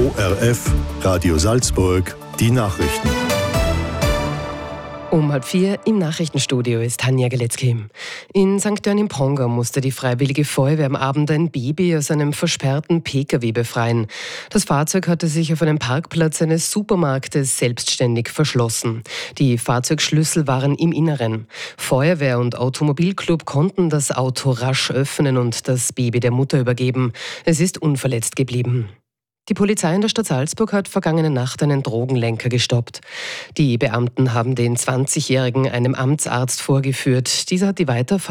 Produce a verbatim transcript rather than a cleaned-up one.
O R F, Radio Salzburg, die Nachrichten. Um halb vier im Nachrichtenstudio ist Tanja Geletzky. In Sankt Johann im Pongau musste die Freiwillige Feuerwehr am Abend ein Baby aus einem versperrten P K W befreien. Das Fahrzeug hatte sich auf einem Parkplatz eines Supermarktes selbstständig verschlossen. Die Fahrzeugschlüssel waren im Inneren. Feuerwehr und Automobilclub konnten das Auto rasch öffnen und das Baby der Mutter übergeben. Es ist unverletzt geblieben. Die Polizei in der Stadt Salzburg hat vergangene Nacht einen Drogenlenker gestoppt. Die Beamten haben den zwanzigjährigen einem Amtsarzt vorgeführt. Dieser hat die Weiterfahrt